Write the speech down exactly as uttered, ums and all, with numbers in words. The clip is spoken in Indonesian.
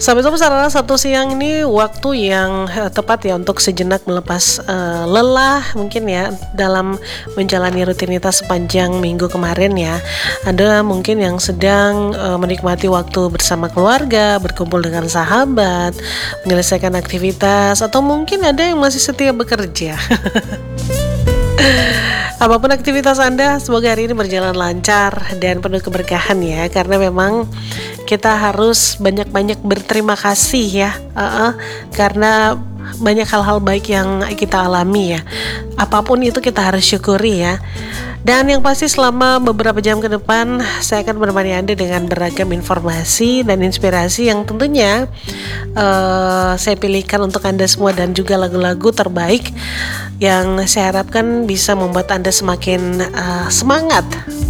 Sampai jumpa sarana satu siang ini waktu yang eh, tepat ya untuk sejenak melepas eh, lelah mungkin ya dalam menjalani rutinitas sepanjang minggu kemarin ya. Ada mungkin yang sedang eh, menikmati waktu bersama keluarga, berkumpul dengan sahabat, menyelesaikan aktivitas, atau mungkin ada yang masih setia bekerja. Apapun aktivitas Anda, semoga hari ini berjalan lancar dan penuh keberkahan ya. Karena memang kita harus banyak-banyak berterima kasih ya, uh-uh, karena banyak hal-hal baik yang kita alami ya. Apapun itu kita harus syukuri ya. Dan yang pasti selama beberapa jam ke depan saya akan menemani Anda dengan beragam informasi dan inspirasi yang tentunya uh, saya pilihkan untuk Anda semua, dan juga lagu-lagu terbaik yang saya harapkan bisa membuat Anda semakin uh, semangat